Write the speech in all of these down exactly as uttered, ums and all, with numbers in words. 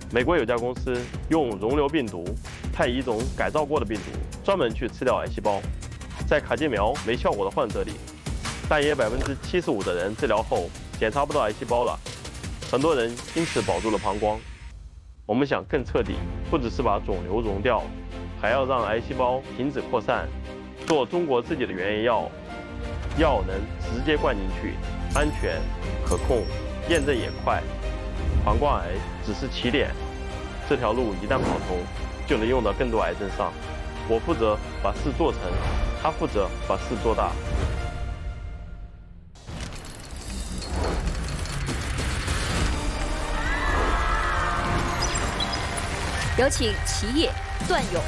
美国有家公司用溶瘤病毒派一种改造过的病毒，专门去吃掉癌细胞。在卡介苗没效果的患者里，大约百分之七十五的人治疗后检查不到癌细胞了，很多人因此保住了膀胱。我们想更彻底，不只是把肿瘤溶掉，还要让癌细胞停止扩散。做中国自己的原研药，药能直接灌进去，安全、可控，验证也快。膀胱癌只是起点，这条路一旦跑通，就能用到更多癌症上。我负责把事做成，他负责把事做大。 有请齐烨、段勇。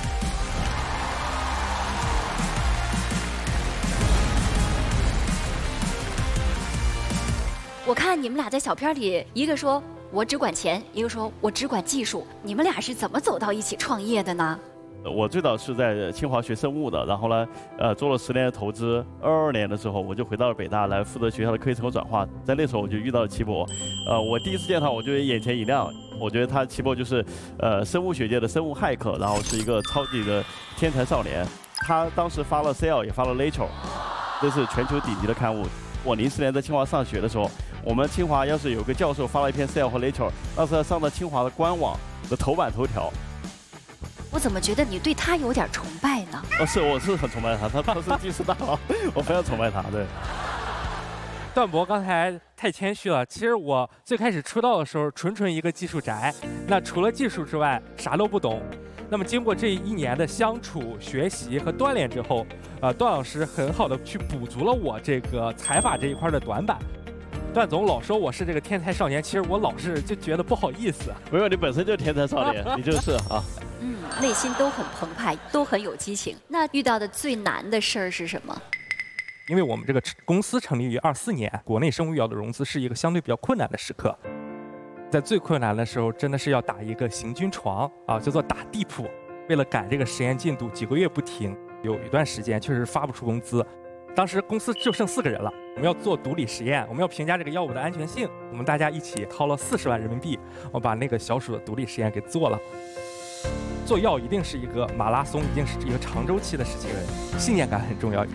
我看你们俩在小片里，一个说我只管钱，一个说我只管技术，你们俩是怎么走到一起创业的呢？ 我最早是在清华学生物的，然后呢，呃，做了十年的投资。二二年的时候，我就回到了北大来负责学校的科技成果转化。在那时候我就遇到了齐博，呃，我第一次见他，我就眼前一亮。我觉得他齐博就是，呃，生物学界的生物骇客，然后是一个超级的天才少年。他当时发了 Cell， 也发了 Nature， 这是全球顶级的刊物。我零四年在清华上学的时候，我们清华要是有个教授发了一篇 Cell 和 Nature， 那是要上到清华的官网的头版头条。 我怎么觉得你对他有点崇拜呢？ 哦，是，我是很崇拜他，他他是技术大佬，我非常崇拜他。对。 段博刚才太谦虚了，其实我最开始出道的时候，纯纯一个技术宅，那除了技术之外，啥都不懂。那么经过这一年的相处、学习和锻炼之后，呃，段老师很好的去补足了我这个采法这一块的短板。段总老说我是这个天才少年，其实我老是就觉得不好意思。 没有，你本身就是天才少年，你就是啊。 嗯，内心都很澎湃，都很有激情。那遇到的最难的事儿是什么？ 因为我们这个公司成立于二四年，国内生物医药的融资是一个相对比较困难的时刻。在最困难的时候，真的是要打一个行军床啊，叫做打地铺。为了赶这个实验进度，几个月不停，有一段时间确实发不出工资。当时公司就剩四个人了，我们要做毒理实验，我们要评价这个药物的安全性。我们大家一起掏了四十万人民币，我把那个小鼠的毒理实验给做了。做药一定是一个马拉松，一定是一个长周期的事情，信念感很重要。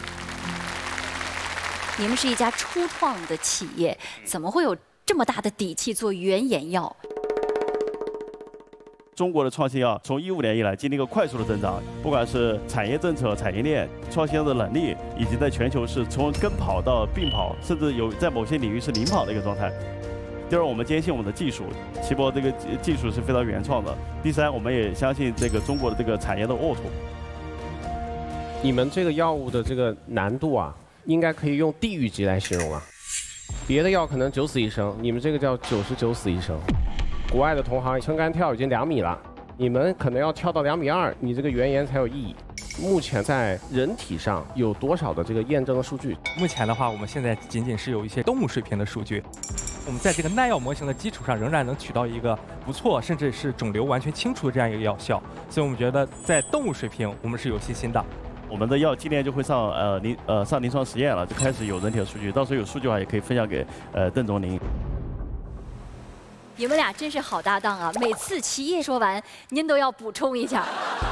你们是一家初创的企业，怎么会有这么大的底气做原研药？ 中国的创新药从一五年以来经历一个快速的增长，不管是产业政策、产业链、创新的能力，以及在全球是从跟跑到并跑，甚至有在某些领域是领跑的一个状态。第二，我们坚信我们的技术，齐博这个技术是非常原创的。第三，我们也相信这个中国的这个产业的沃土。 你们这个药物的这个难度啊，应该可以用地狱级来形容啊。别的药可能九死一生，你们这个叫九十九死一生。国外的同行撑杆跳已经两米了，你们可能要跳到两米二，你这个原研才有意义。目前在人体上有多少的这个验证的数据？ 目前的话，我们现在仅仅是有一些动物水平的数据。我们在这个耐药模型的基础上，仍然能取到一个不错，甚至是肿瘤完全清除的这样一个药效。所以我们觉得在动物水平，我们是有信心的。 我们的药今年就会上呃临呃上临床实验了，就开始有人体的数据，到时候有数据的话也可以分享给呃邓总您。 你们俩真是好搭档啊！每次齐烨说完，您都要补充一下。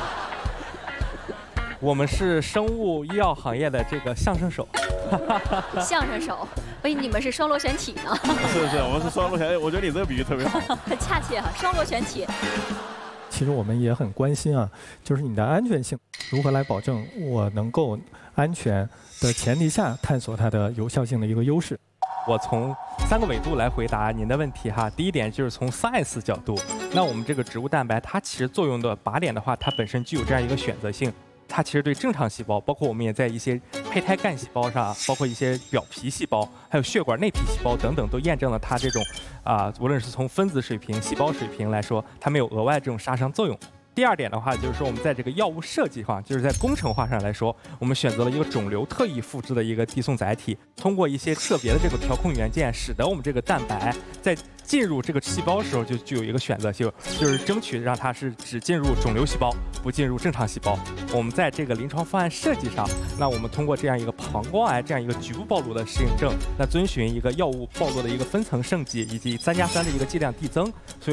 我们是生物医药行业的这个相声手。 相声手，所以你们是双螺旋体呢？ 是是，我们是双螺旋。我觉得你这个比喻特别好， 很恰切哈，双螺旋体。 其实我们也很关心啊，就是你的安全性如何来保证我能够安全的前提下探索它的有效性的一个优势。 我从三个维度来回答您的问题哈。第一点就是从 science 角度，那我们这个植物蛋白它其实作用的靶点的话，它本身具有这样一个选择性。它其实对正常细胞，包括我们也在一些胚胎干细胞上，包括一些表皮细胞，还有血管内皮细胞等等，都验证了它这种啊、呃，无论是从分子水平、细胞水平来说，它没有额外这种杀伤作用。第二点的话，就是说我们在这个药物设计上，就是在工程化上来说，我们选择了一个肿瘤特异复制的一个递送载体，通过一些特别的这个调控元件，使得我们这个蛋白在进入这个细胞的时候就具有一个选择性，就是争取让它是只进入肿瘤细胞，不进入正常细胞。我们在这个临床方案设计上，那我们通过这样一个膀胱癌这样一个局部暴露的适应症，那遵循一个药物暴露的一个分层升级以及三加三的一个剂量递增，所以